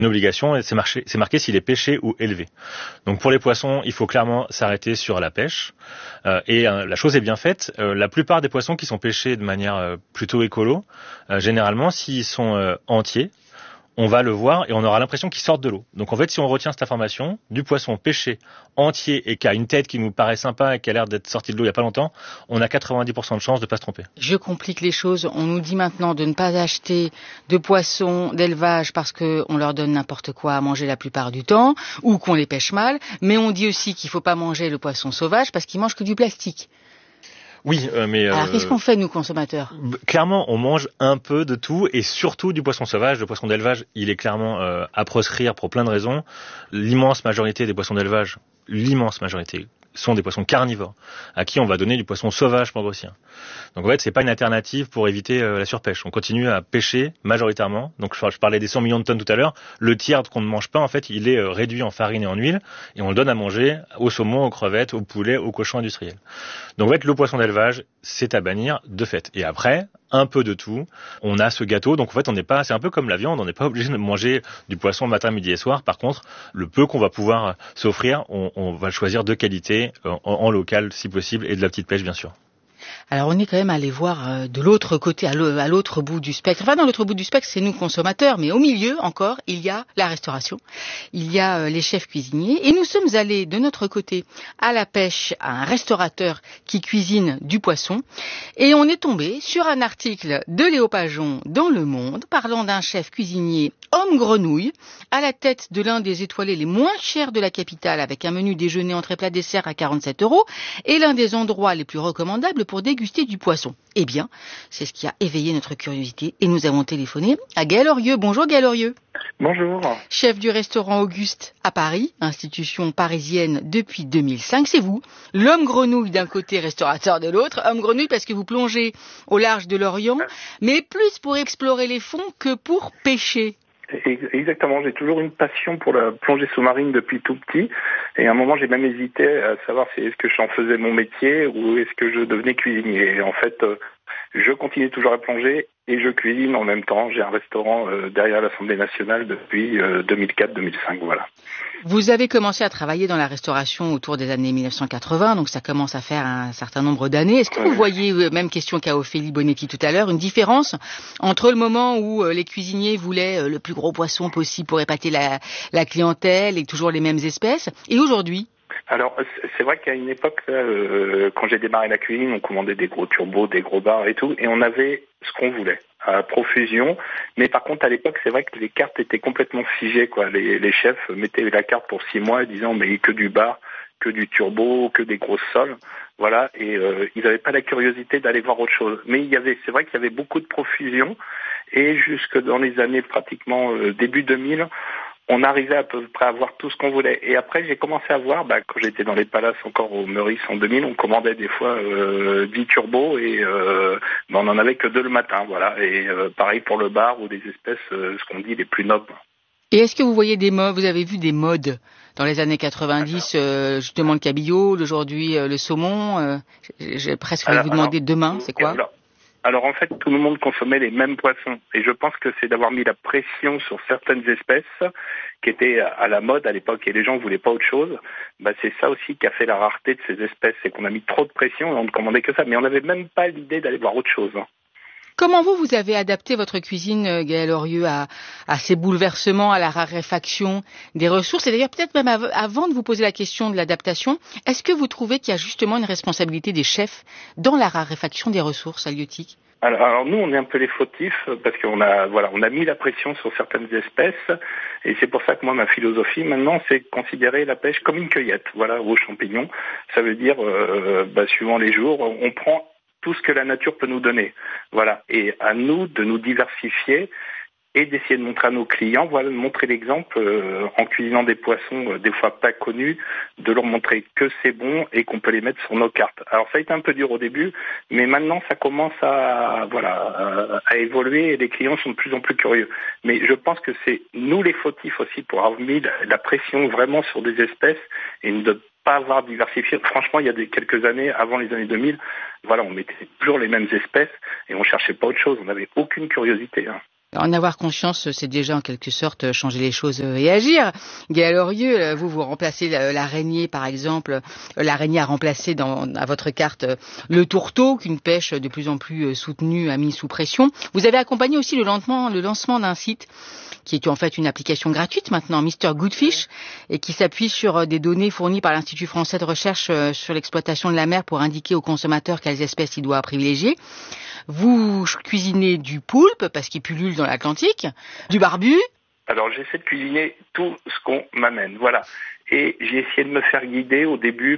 une obligation et c'est marqué s'il est pêché ou élevé. Donc pour les poissons, il faut clairement s'arrêter sur la pêche. La chose est bien faite. La plupart des poissons qui sont pêchés de manière plutôt écolo, généralement, s'ils sont entiers, on va le voir et on aura l'impression qu'ils sortent de l'eau. Donc en fait, si on retient cette information, du poisson pêché entier et qui a une tête qui nous paraît sympa et qui a l'air d'être sorti de l'eau il y a pas longtemps, on a 90% de chances de pas se tromper. Je complique les choses. On nous dit maintenant de ne pas acheter de poissons d'élevage parce qu'on leur donne n'importe quoi à manger la plupart du temps ou qu'on les pêche mal. Mais on dit aussi qu'il faut pas manger le poisson sauvage parce qu'il mange que du plastique. Oui, mais... Alors, qu'est-ce qu'on fait, nous, consommateurs ? Clairement, on mange un peu de tout, et surtout du poisson sauvage. Le poisson d'élevage, il est clairement à proscrire pour plein de raisons. L'immense majorité des poissons d'élevage, sont des poissons carnivores, à qui on va donner du poisson sauvage pour grossir. Donc en fait, c'est pas une alternative pour éviter la surpêche. On continue à pêcher majoritairement. Donc je parlais des 100 millions de tonnes tout à l'heure. Le tiers qu'on ne mange pas, en fait, il est réduit en farine et en huile, et on le donne à manger au saumon, aux crevettes, au poulet, aux cochons industriels. Donc en fait, le poisson d'élevage, c'est à bannir de fait. Et après, un peu de tout. On a ce gâteau, donc en fait, c'est un peu comme la viande, on n'est pas obligé de manger du poisson matin, midi et soir. Par contre, le peu qu'on va pouvoir s'offrir, on va le choisir de qualité, en local si possible, et de la petite pêche, bien sûr. Alors on est quand même allé voir de l'autre côté, à l'autre bout du spectre. Enfin, dans l'autre bout du spectre, c'est nous consommateurs, mais au milieu encore, il y a la restauration, il y a les chefs cuisiniers. Et nous sommes allés de notre côté à la pêche, à un restaurateur qui cuisine du poisson. Et on est tombé sur un article de Léo Pajon dans Le Monde, parlant d'un chef cuisinier homme grenouille, à la tête de l'un des étoilés les moins chers de la capitale, avec un menu déjeuner, entrée, plat, dessert à 47 €, et l'un des endroits les plus recommandables pour déguster du poisson. Eh bien, c'est ce qui a éveillé notre curiosité et nous avons téléphoné à Gaël Horieux. Bonjour Gaël Horieux. Bonjour. Chef du restaurant Auguste à Paris, institution parisienne depuis 2005. C'est vous, l'homme grenouille d'un côté, restaurateur de l'autre. Homme grenouille parce que vous plongez au large de l'Orient, mais plus pour explorer les fonds que pour pêcher. Exactement, j'ai toujours une passion pour la plongée sous-marine depuis tout petit, et à un moment j'ai même hésité à savoir si est-ce que j'en faisais mon métier ou est-ce que je devenais cuisinier. Et en fait, je continue toujours à plonger et je cuisine en même temps. J'ai un restaurant derrière l'Assemblée nationale depuis 2004-2005, voilà. Vous avez commencé à travailler dans la restauration autour des années 1980, donc ça commence à faire un certain nombre d'années. Est-ce que vous voyez, même question qu'à Ophélie Bonetti tout à l'heure, une différence entre le moment où les cuisiniers voulaient le plus gros poisson possible pour épater la clientèle et toujours les mêmes espèces, et aujourd'hui ? Alors, c'est vrai qu'à une époque, quand j'ai démarré la cuisine, on commandait des gros turbos, des gros bars et tout, et on avait ce qu'on voulait, à profusion. Mais par contre, à l'époque, c'est vrai que les cartes étaient complètement figées, quoi. Les chefs mettaient la carte pour 6 mois, disant, mais que du bar, que du turbo, que des grosses sols. Voilà, et ils n'avaient pas la curiosité d'aller voir autre chose. Mais c'est vrai qu'il y avait beaucoup de profusion, et jusque dans les années pratiquement début 2000, on arrivait à peu près à voir tout ce qu'on voulait. Et après, j'ai commencé à voir, quand j'étais dans les palaces encore au Meurice en 2000, on commandait des fois 10 turbos et on n'en avait que 2 le matin, voilà. Et pareil pour le bar ou des espèces, ce qu'on dit, les plus nobles. Et est-ce que vous voyez vous avez vu des modes dans les années 90, justement le cabillaud, aujourd'hui le saumon, j'ai presque envie de vous demander demain, c'est quoi ? Alors en fait, tout le monde consommait les mêmes poissons. Et je pense que c'est d'avoir mis la pression sur certaines espèces qui étaient à la mode à l'époque et les gens ne voulaient pas autre chose. C'est ça aussi qui a fait la rareté de ces espèces. C'est qu'on a mis trop de pression et on ne commandait que ça. Mais on n'avait même pas l'idée d'aller voir autre chose. Comment vous avez adapté votre cuisine, Gaël Horieux, à ces bouleversements, à la raréfaction des ressources? Et d'ailleurs, peut-être même avant de vous poser la question de l'adaptation, est-ce que vous trouvez qu'il y a justement une responsabilité des chefs dans la raréfaction des ressources halieutiques? Alors nous, on est un peu les fautifs parce qu'on a mis la pression sur certaines espèces et c'est pour ça que moi, ma philosophie maintenant, c'est considérer la pêche comme une cueillette, aux champignons. Ça veut dire, suivant les jours, on prend tout ce que la nature peut nous donner. Voilà. Et à nous de nous diversifier et d'essayer de montrer à nos clients, de montrer l'exemple en cuisinant des poissons des fois pas connus, de leur montrer que c'est bon et qu'on peut les mettre sur nos cartes. Alors ça a été un peu dur au début, mais maintenant ça commence à évoluer et les clients sont de plus en plus curieux. Mais je pense que c'est nous les fautifs aussi pour avoir mis la pression vraiment sur des espèces et ne pas avoir diversifié. Franchement, il y a quelques années, avant les années 2000, on mettait toujours les mêmes espèces et on cherchait pas autre chose. On n'avait aucune curiosité. En avoir conscience, c'est déjà en quelque sorte changer les choses et agir. Gaël Horieux, vous remplacez l'araignée, par exemple. L'araignée a remplacé à votre carte le tourteau, qu'une pêche de plus en plus soutenue a mis sous pression. Vous avez accompagné aussi le lancement d'un site qui est en fait une application gratuite maintenant, Mr Goodfish, et qui s'appuie sur des données fournies par l'Institut français de recherche sur l'exploitation de la mer pour indiquer aux consommateurs quelles espèces il doit privilégier. Vous cuisinez du poulpe, parce qu'il pullule dans l'Atlantique, du barbu. Alors j'essaie de cuisiner tout ce qu'on m'amène, voilà. Et j'ai essayé de me faire guider au début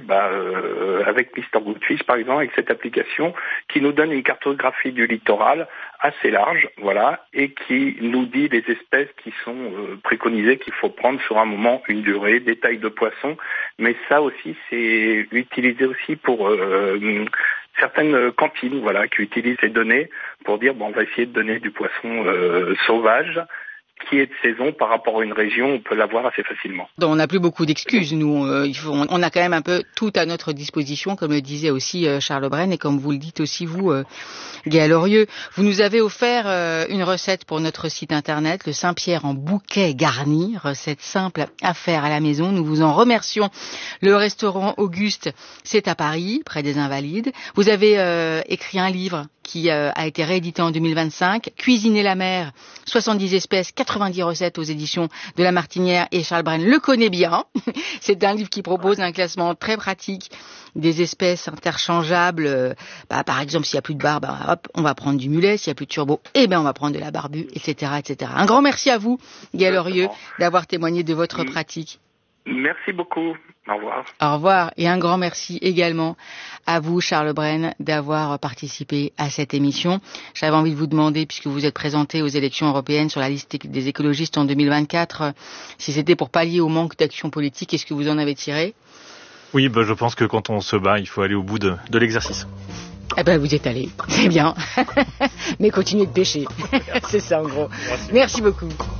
avec Mr Goodfish, par exemple, avec cette application qui nous donne une cartographie du littoral assez large, voilà, et qui nous dit les espèces qui sont préconisées, qu'il faut prendre sur un moment, une durée, des tailles de poissons. Mais ça aussi, c'est utilisé aussi pour certaines cantines, voilà, qui utilisent ces données pour dire on va essayer de donner du poisson sauvage qui est de saison par rapport à une région, on peut l'avoir assez facilement. Donc, on n'a plus beaucoup d'excuses, nous. On a quand même un peu tout à notre disposition, comme le disait aussi Charles Brenne, et comme vous le dites aussi vous, Gaël Horieux. Vous nous avez offert une recette pour notre site internet, le Saint-Pierre en bouquet garni, recette simple à faire à la maison. Nous vous en remercions. Le restaurant Auguste, c'est à Paris, près des Invalides. Vous avez écrit un livre qui a été réédité en 2025, Cuisiner la mer, 70 espèces, 90 recettes aux éditions de La Martinière, et Charles Brenne le connaît bien. C'est un livre qui propose un classement très pratique des espèces interchangeables. Par exemple, s'il n'y a plus de barbe, hop, on va prendre du mulet. S'il n'y a plus de turbo, on va prendre de la barbue, etc., etc. Un grand merci à vous, Gaël Horieux, d'avoir témoigné de votre pratique. Merci beaucoup. Au revoir. Au revoir. Et un grand merci également à vous, Charles Brenne, d'avoir participé à cette émission. J'avais envie de vous demander, puisque vous êtes présenté aux élections européennes sur la liste des écologistes en 2024, si c'était pour pallier au manque d'action politique, est-ce que vous en avez tiré ? Oui, je pense que quand on se bat, il faut aller au bout de l'exercice. Vous êtes allé. C'est bien. Mais continuez de pêcher. C'est ça, en gros. Merci beaucoup.